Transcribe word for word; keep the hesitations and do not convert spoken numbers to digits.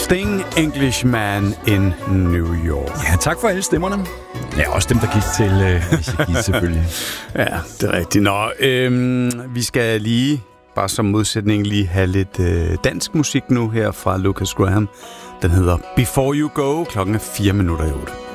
Sting, Englishman in New York. Ja, tak for alle stemmerne. Ja, også dem, der gik til øh, Alicia Keys, selvfølgelig. Ja, det er rigtigt. Nå, øhm, vi skal lige, bare som modsætning, lige have lidt øh, dansk musik nu her fra Lukas Graham. Den hedder Before You Go, klokken er fire minutter i otte.